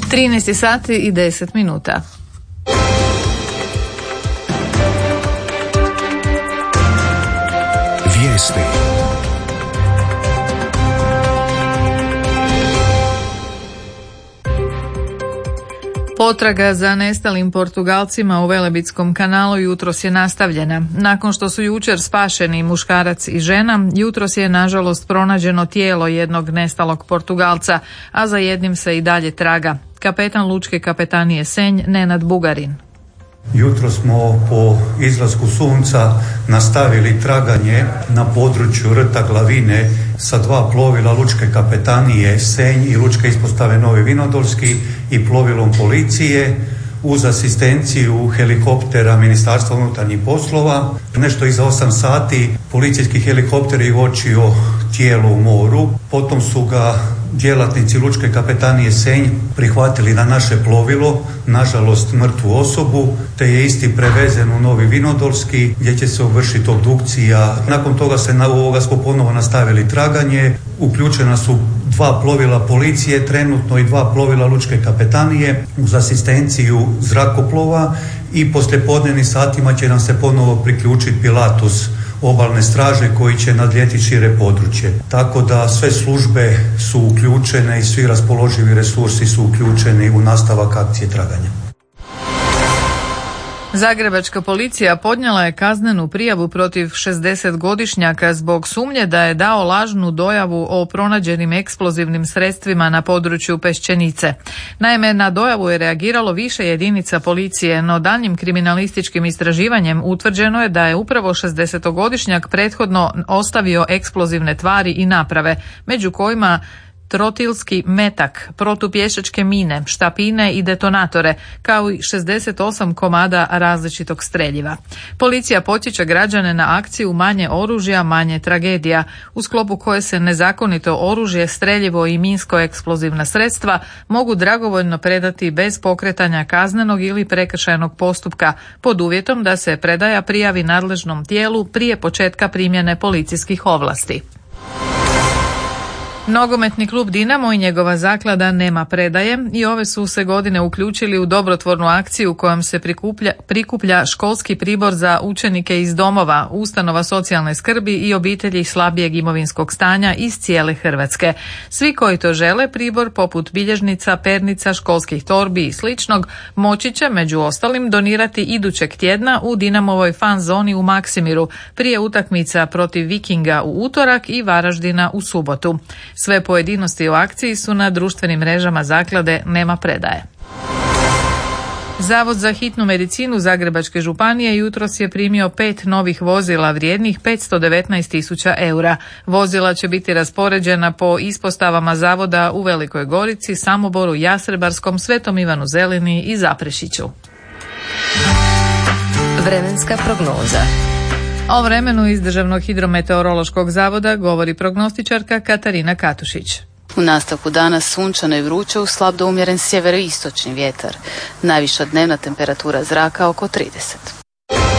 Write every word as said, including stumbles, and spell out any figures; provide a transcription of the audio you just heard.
trinaest sati i deset minuta. Vijesti. Potraga za nestalim Portugalcima u Velebitskom kanalu jutros je nastavljena. Nakon što su jučer spašeni muškarac i žena, jutros je nažalost pronađeno tijelo jednog nestalog Portugalca, a za jednim se i dalje traga. Kapetan Lučke kapetanije Senj, Nenad Bugarin. Jutro smo po izlasku sunca nastavili traganje na području rta Glavine sa dva plovila Lučke kapetanije Senj i Lučke ispostave Novi Vinodolski i plovilom policije uz asistenciju helikoptera Ministarstva unutarnjih poslova. Nešto iza osam sati policijski helikopter je uočio tijelo u moru, potom su ga djelatnici Lučke kapetanije Senj prihvatili na naše plovilo, nažalost mrtvu osobu, te je isti prevezen u Novi Vinodolski gdje će se uvršiti obdukcija. Nakon toga se na ovoga smo ponovo nastavili traganje, uključena su dva plovila policije trenutno i dva plovila Lučke kapetanije uz asistenciju zrakoplova i poslijepodnevnim satima će nam se ponovo priključiti Pilatus obalne straže koji će nadljeti šire područje. Tako da sve službe su uključene i svi raspoloživi resursi su uključeni u nastavak akcije traganja. Zagrebačka policija podnijela je kaznenu prijavu protiv šezdesetgodišnjaka zbog sumnje da je dao lažnu dojavu o pronađenim eksplozivnim sredstvima na području Peščenice. Naime, na dojavu je reagiralo više jedinica policije, no daljnjim kriminalističkim istraživanjem utvrđeno je da je upravo šezdesetogodišnjak prethodno ostavio eksplozivne tvari i naprave, među kojima trotilski metak, protupješačke mine, štapine i detonatore, kao i šezdeset osam komada različitog streljiva. Policija podsjeća građane na akciju Manje oružja, manje tragedija, u sklopu koje se nezakonito oružje, streljivo i minsko-eksplozivna sredstva mogu dragovoljno predati bez pokretanja kaznenog ili prekršajnog postupka, pod uvjetom da se predaja prijavi nadležnom tijelu prije početka primjene policijskih ovlasti. Nogometni klub Dinamo i njegova zaklada Nema predaje i ove su se godine uključili u dobrotvornu akciju kojom se prikuplja, prikuplja školski pribor za učenike iz domova, ustanova socijalne skrbi i obitelji slabijeg imovinskog stanja iz cijele Hrvatske. Svi koji to žele pribor poput bilježnica, pernica, školskih torbi i sličnog moći će među ostalim donirati idućeg tjedna u Dinamovoj fan zoni u Maksimiru prije utakmica protiv Vikinga u utorak i Varaždina u subotu. Sve pojedinosti u akciji su na društvenim mrežama zaklade Nema predaje. Zavod za hitnu medicinu Zagrebačke županije jutros je primio pet novih vozila vrijednih petsto devetnaest tisuća eura. Vozila će biti raspoređena po ispostavama zavoda u Velikoj Gorici, Samoboru, Jastrebarskom, Svetom Ivanu Zelini i Zaprešiću. Vremenska prognoza. O vremenu iz Državnog hidrometeorološkog zavoda govori prognostičarka Katarina Katušić. U nastavku dana sunčano i vruće uz slab do umjeren sjeveroistočni vjetar. Najviša dnevna temperatura zraka oko trideset.